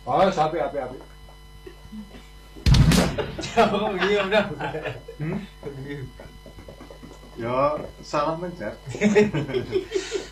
Oh, sapi api. Jauh diem dah. Yo, salah mencet.